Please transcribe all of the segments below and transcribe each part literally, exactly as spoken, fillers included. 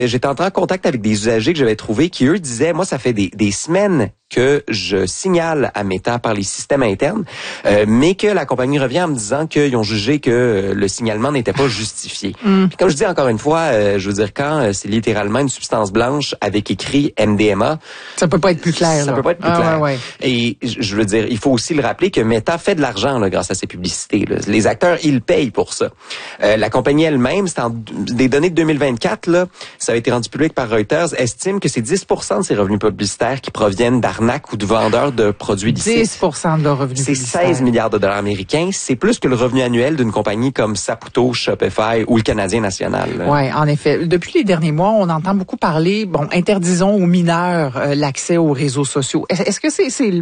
J'étais entré en contact avec des usagers que j'avais trouvés qui, eux, disaient, moi, ça fait des, des semaines que je signale à Meta par les systèmes internes, euh, mais que la compagnie revient en me disant qu'ils ont jugé que le signalement n'était pas justifié. Mm. Puis comme je dis encore une fois, euh, je veux dire, quand euh, c'est littéralement une substance blanche avec écrit M D M A... Ça peut pas être plus clair. Ça là. peut pas être plus ah, clair. Ouais, ouais. Et je veux dire, il faut aussi le rappeler que Meta fait de l'argent là, grâce à ses publicités. Là. Les acteurs, ils payent pour ça. Euh, la compagnie elle-même, c'est en des données de deux mille vingt-quatre, là, ça a été rendu public par Reuters, estime que c'est dix pour cent de ses revenus publicitaires qui proviennent d'arnaques ou de vendeurs de produits licites. dix pour cent de leurs revenus c'est publicitaires. seize milliards de dollars américains. C'est plus que le revenu annuel d'une compagnie comme Saputo, Shopify ou le Canadien National. Oui, en effet. Depuis les derniers mois, on entend beaucoup parler, bon, interdisons aux mineurs euh, l'accès aux réseaux sociaux. Est-ce, est-ce que c'est, c'est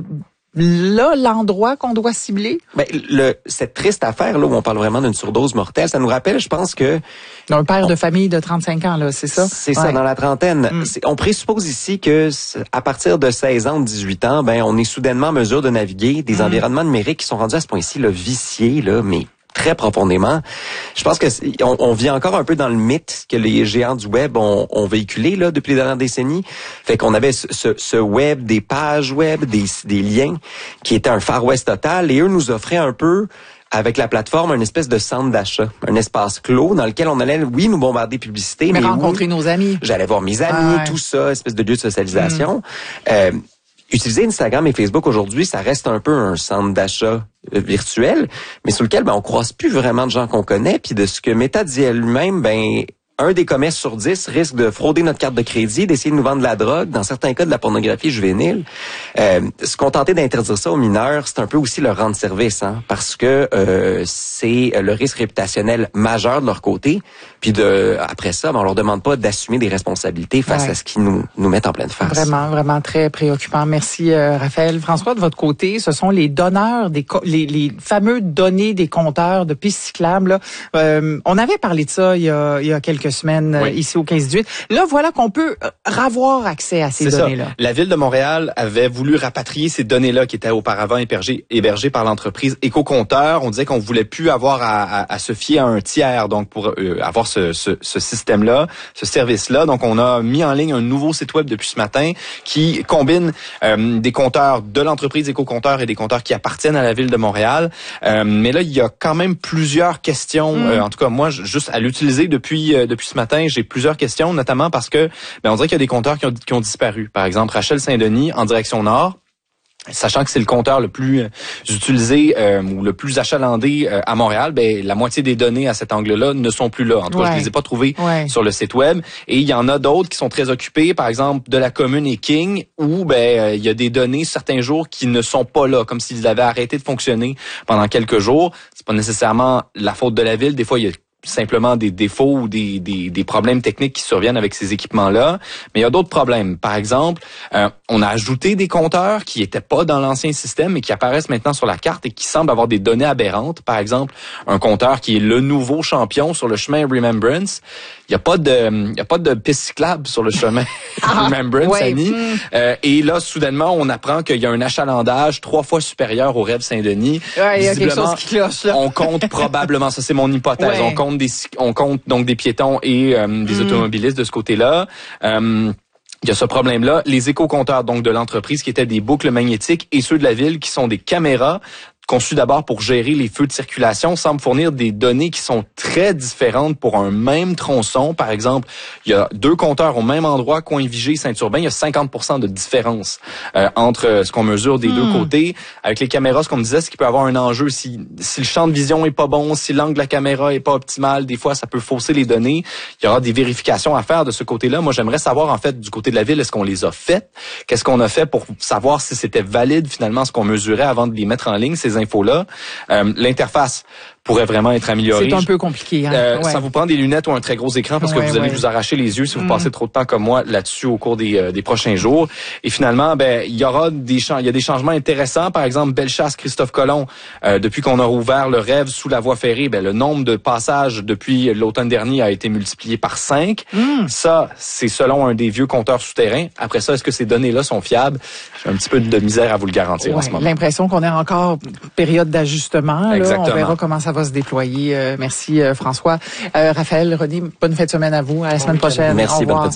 là l'endroit qu'on doit cibler? Ben, le, cette triste affaire là où on parle vraiment d'une surdose mortelle, ça nous rappelle, je pense que... Un père on, de famille de trente-cinq ans, là, c'est ça? C'est ouais. ça, dans la trentaine. Mm. C'est, on présuppose ici que à partir de seize ans, dix-huit ans, ben on est soudainement en mesure de naviguer des mm. environnements numériques qui sont rendus à ce point-ci là, viciés, là, mais très profondément. Je pense que on, on vit encore un peu dans le mythe que les géants du web ont, ont véhiculé là depuis les dernières décennies. Fait qu'on avait ce, ce, ce web, des pages web, des, des liens qui étaient un Far West total, et eux nous offraient un peu avec la plateforme une espèce de centre d'achat, un espace clos dans lequel on allait, oui, nous bombarder publicité, mais, mais rencontrer où nos amis. J'allais voir mes amis, ah ouais. tout ça, espèce de lieu de socialisation. Mmh. Euh, Utiliser Instagram et Facebook aujourd'hui, ça reste un peu un centre d'achat virtuel, mais sur lequel ben on croise plus vraiment de gens qu'on connaît. Puis de ce que Meta dit elle-même, ben un des commerces sur dix risque de frauder notre carte de crédit, d'essayer de nous vendre de la drogue, dans certains cas de la pornographie juvénile. Euh, se contenter d'interdire ça aux mineurs, c'est un peu aussi leur rendre service, hein, parce que euh, c'est le risque réputationnel majeur de leur côté. Puis de après ça, ben, on leur demande pas d'assumer des responsabilités face ouais. à ce qu'ils nous nous mettent en pleine face. Vraiment, vraiment très préoccupant. Merci euh, Raphaël. François, de votre côté, ce sont les donneurs des co- les, les fameux données des compteurs de pistes cyclables. Là. Euh, on avait parlé de ça il y a, il y a quelques semaines oui. ici au quinze dix-huit. Là, voilà qu'on peut avoir accès à ces C'est données-là. Ça. La Ville de Montréal avait voulu rapatrier ces données-là qui étaient auparavant hébergées, hébergées par l'entreprise Éco-Compteur. On disait qu'on voulait plus avoir à, à, à se fier à un tiers donc pour euh, avoir ce, ce, ce système-là, ce service-là. Donc, on a mis en ligne un nouveau site web depuis ce matin qui combine euh, des compteurs de l'entreprise Éco-Compteur et des compteurs qui appartiennent à la Ville de Montréal. Euh, mais là, il y a quand même plusieurs questions. Mmh. Euh, en tout cas, moi, juste à l'utiliser depuis euh, depuis ce matin, j'ai plusieurs questions, notamment parce que ben, on dirait qu'il y a des compteurs qui ont, qui ont disparu. Par exemple, Rachel Saint-Denis en direction nord. Sachant que c'est le compteur le plus euh, utilisé euh, ou le plus achalandé euh, à Montréal, ben la moitié des données à cet angle-là ne sont plus là. En tout cas, ouais. je les ai pas trouvées ouais. sur le site web. Et il y en a d'autres qui sont très occupés, par exemple de la commune et King, où ben euh, il y a des données certains jours qui ne sont pas là, comme s'ils avaient arrêté de fonctionner pendant quelques jours. C'est pas nécessairement la faute de la ville. Des fois, il y a simplement des défauts ou des, des, des problèmes techniques qui surviennent avec ces équipements-là. Mais il y a d'autres problèmes. Par exemple, euh, on a ajouté des compteurs qui étaient pas dans l'ancien système et qui apparaissent maintenant sur la carte et qui semblent avoir des données aberrantes. Par exemple, un compteur qui est le nouveau champion sur le chemin Remembrance. Il y a pas de, il y a pas de piste cyclable sur le chemin Remembrance, ouais. Annie. Mm. Euh, et là, soudainement, on apprend qu'il y a un achalandage trois fois supérieur au Rêve Saint-Denis. Ouais, il y a quelque chose qui cloche, là. On compte probablement, ça c'est mon hypothèse, ouais. on compte Des, on compte donc des piétons et euh, des mmh. automobilistes de ce côté-là. Euh, il y a ce problème-là. Les éco-compteurs donc de l'entreprise qui étaient des boucles magnétiques et ceux de la ville qui sont des caméras conçus d'abord pour gérer les feux de circulation, semblent fournir des données qui sont très différentes pour un même tronçon. Par exemple, il y a deux compteurs au même endroit, Coin-Vigée, Saint-Urbain. Il y a cinquante pour cent de différence euh, entre ce qu'on mesure des hmm. deux côtés. Avec les caméras, ce qu'on me disait, c'est qu'il peut y avoir un enjeu. Si, si le champ de vision est pas bon, si l'angle de la caméra est pas optimal, des fois, ça peut fausser les données. Il y aura des vérifications à faire de ce côté-là. Moi, j'aimerais savoir, en fait, du côté de la ville, est-ce qu'on les a faites? Qu'est-ce qu'on a fait pour savoir si c'était valide, finalement, ce qu'on mesurait avant de les mettre en ligne, ces infos-là. Euh, l'interface pourrait vraiment être améliorée. C'est un peu compliqué. Hein? Euh, ouais. Ça vous prend des lunettes ou un très gros écran parce que ouais, vous allez ouais. vous arracher les yeux si vous mm. passez trop de temps comme moi là-dessus au cours des, euh, des prochains jours. Et finalement, ben il y aura des il y a des changements intéressants. Par exemple, Bellechasse, Christophe Colomb, euh, depuis qu'on a rouvert le Rêve sous la voie ferrée, ben le nombre de passages depuis l'automne dernier a été multiplié par cinq. Mm. Ça, c'est selon un des vieux compteurs souterrains. Après ça, est-ce que ces données-là sont fiables? J'ai un petit peu de misère à vous le garantir ouais, en ce moment. L'impression qu'on est encore période d'ajustement. Là. On verra comment ça va se déployer. Euh, merci euh, François. Euh, Raphaël, René, bonne fête de semaine à vous. À la semaine prochaine. Merci, au revoir. bonne fête de semaine.